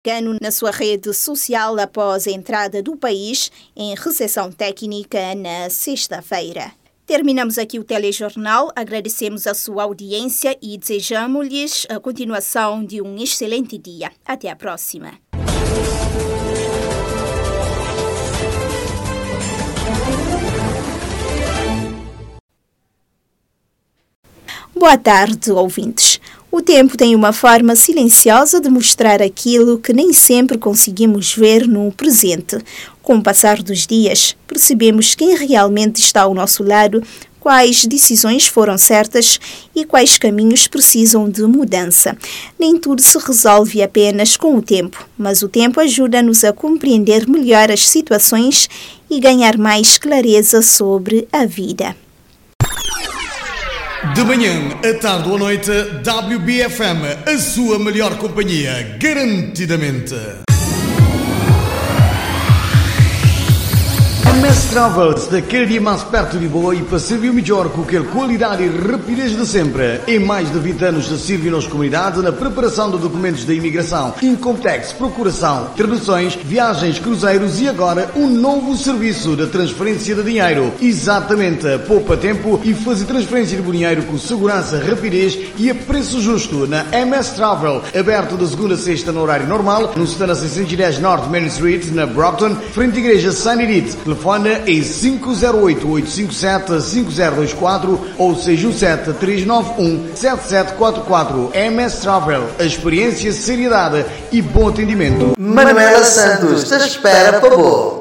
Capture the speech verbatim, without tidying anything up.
Cano na sua rede social após a entrada do país em recessão técnica na sexta-feira. Terminamos aqui o telejornal, agradecemos a sua audiência e desejamos-lhes a continuação de um excelente dia. Até a próxima. Boa tarde, ouvintes. O tempo tem uma forma silenciosa de mostrar aquilo que nem sempre conseguimos ver no presente. Com o passar dos dias, percebemos quem realmente está ao nosso lado, quais decisões foram certas e quais caminhos precisam de mudança. Nem tudo se resolve apenas com o tempo, mas o tempo ajuda-nos a compreender melhor as situações e ganhar mais clareza sobre a vida. De manhã, à tarde ou à noite, W B F M, a sua melhor companhia, garantidamente. M S Travels, daquele dia mais perto de boa e para servir melhor com aquela qualidade e rapidez de sempre. Em mais de vinte anos de servir nas comunidades na preparação de documentos da imigração, Incomtex, procuração, traduções, viagens, cruzeiros e agora um novo serviço de transferência de dinheiro. Exatamente, poupa tempo e fazer transferência de dinheiro com segurança, rapidez e a preço justo na M S Travel, aberto de segunda a sexta no horário normal, no stand seiscentos e dez North Main Street, na Brockton, frente à igreja Saint Edith. Telefone em cinco zero oito, oito cinco sete, cinco zero dois quatro ou seis um sete, três nove um, sete sete quatro quatro. M S Travel, a experiência, seriedade e bom atendimento. Manuela Santos, te espera para boa.